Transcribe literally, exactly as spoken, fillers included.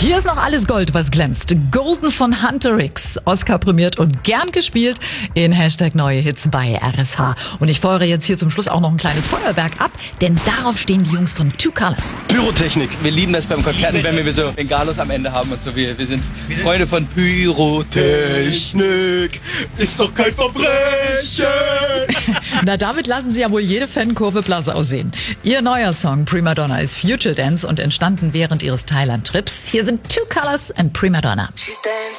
Hier ist noch alles Gold, was glänzt. Golden von Hunter X. Oscar prämiert und gern gespielt in Hashtag Neue Hits bei R S H. Und ich feuere jetzt hier zum Schluss auch noch ein kleines Feuerwerk ab, denn darauf stehen die Jungs von Two Colors. Pyrotechnik. Wir lieben das beim Konzerten, wenn wir so Bengalos am Ende haben und so. Wir, wir sind Freunde von Pyrotechnik. Ist doch kein Verbrechen. Na, damit lassen sie ja wohl jede Fankurve blass aussehen. Ihr neuer Song Prima Donna ist Future Dance und entstanden während ihres Thailand-Trips. Hier sind Two Colors and Prima Donna.